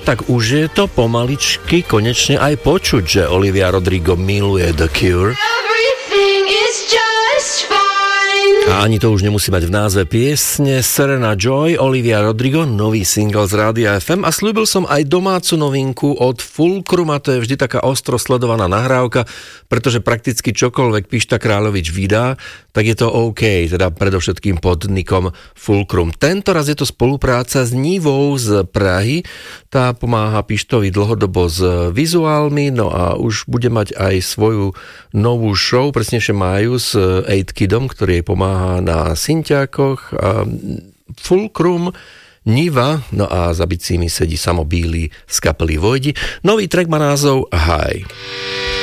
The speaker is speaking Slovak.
tak už je to pomaličky konečne aj počuť, že Olivia Rodrigo miluje The Cure. A ani to už nemusí mať v názve piesne. Serena Joy, Olivia Rodrigo, nový single z Rádia FM a slúbil som aj domácu novinku od Fulcrum a to je vždy taká ostro sledovaná nahrávka, pretože prakticky čokoľvek Pišta Kráľovič vydá, tak je to OK, teda predovšetkým pod nikom Fulcrum. Tento raz je to spolupráca s Nivou z Prahy, tá pomáha Pištovi dlhodobo s vizuálmi, no a už bude mať aj svoju novú show, presnejšie majú s 8Kidom, ktorý jej pomáha na synťákoch, Fulcrum, Niva, no a za bicími sedí Samo Bílý z kapely Vojdi. Nový track má názov High.